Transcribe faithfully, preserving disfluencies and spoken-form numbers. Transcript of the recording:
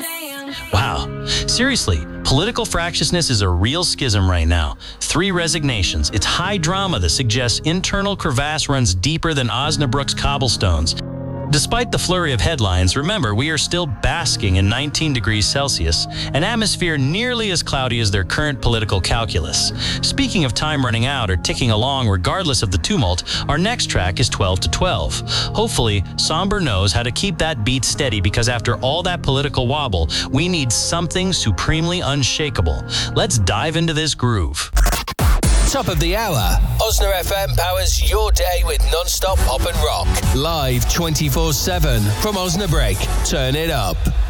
Wow. Seriously, political fractiousness is a real schism right now. Three resignations. It's high drama that suggests internal crevasse runs deeper than Osnabrück's cobblestones. Despite the flurry of headlines, remember, we are still basking in nineteen degrees Celsius, an atmosphere nearly as cloudy as their current political calculus. Speaking of time running out or ticking along regardless of the tumult, our next track is twelve to twelve. Hopefully, Somber knows how to keep that beat steady, because after all that political wobble, we need something supremely unshakable. Let's dive into this groove. Top of the hour. Osna F M powers your day with non-stop pop and rock. Live twenty-four seven from Osnabrück. Turn it up.